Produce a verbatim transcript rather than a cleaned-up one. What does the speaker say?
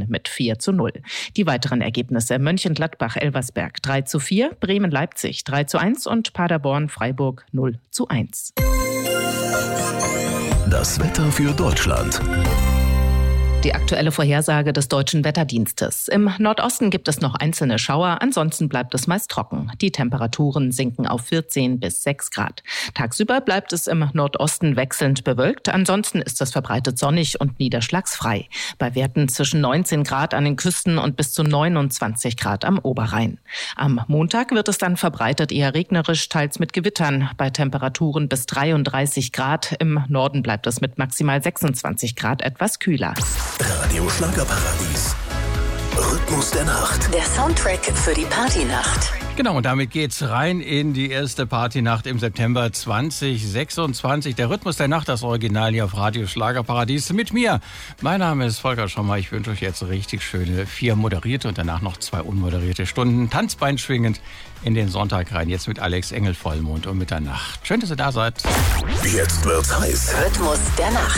mit vier zu null. Die weiteren Ergebnisse: Mönchengladbach-Elversberg drei zu vier, Bremen-Leipzig drei zu eins und Paderborn-Freiburg null zu eins. Das Wetter für Deutschland. Die aktuelle Vorhersage des Deutschen Wetterdienstes. Im Nordosten gibt es noch einzelne Schauer, ansonsten bleibt es meist trocken. Die Temperaturen sinken auf vierzehn bis sechs Grad. Tagsüber bleibt es im Nordosten wechselnd bewölkt, ansonsten ist es verbreitet sonnig und niederschlagsfrei. Bei Werten zwischen neunzehn Grad an den Küsten und bis zu neunundzwanzig Grad am Oberrhein. Am Montag wird es dann verbreitet eher regnerisch, teils mit Gewittern, bei Temperaturen bis dreiunddreißig Grad. Im Norden bleibt es mit maximal sechsundzwanzig Grad etwas kühler. Radio Schlagerparadies. Rhythmus der Nacht. Der Soundtrack für die Partynacht. Genau, und damit geht's rein in die erste Partynacht im September zwanzig sechsundzwanzig. Der Rhythmus der Nacht, das Original hier auf Radio Schlagerparadies mit mir. Mein Name ist Volker Schommer. Ich wünsche euch jetzt richtig schöne vier moderierte und danach noch zwei unmoderierte Stunden Tanzbein schwingend in den Sonntag rein. Jetzt mit Alex Engel, Vollmond und Mitternacht. Schön, dass ihr da seid. Jetzt wird's heiß. Rhythmus der Nacht.